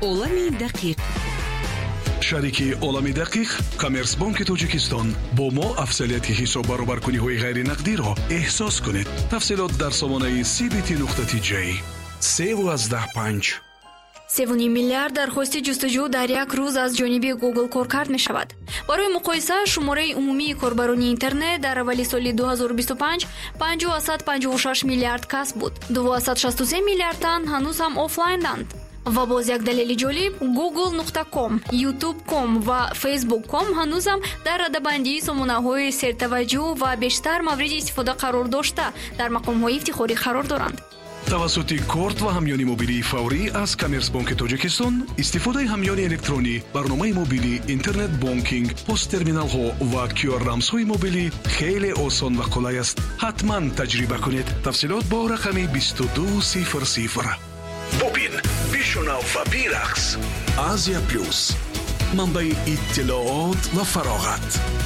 عالم دقیق. شریک عالم دقیق کامرس بانک تاجیکستان با ما افضلیت حساب برابرکنی‌های غیر نقدی را احساس کنید. تفصیلات در سامانه cbt.j 3.15 3.5 میلیارد درخواست جستجو در یک روز از جانب گوگل کار می شود. برای مقایسه شماره عمومی کاربران اینترنت در اول سال 2025 556 میلیارد کس بود. 263 میلیارد تن هنوز هم آفلاین اند. و باز یک دلیل جالب google.com، youtube.com و facebook.com هنوز هم در رده‌بندی سامانه‌های سرتوجه و بیشتر مورد استفاده قرار داشته در مقام‌های افتخاری قرار دارند. توسط کارت و همیانی موبیلی فوری از کامرس بانک تاجیکستان استفاده همیانی الکترونی، برنامه موبیلی، اینترنت بانکینگ، پست ترمینال ها و QR رمزهای موبیلی خیلی آسان و قلای است. حتما تجربه کنید. تفصیلات با رقم 2200. بوبین بیشونال و بیرخص آزیا پلوس، منبع اطلاعات و فراغت.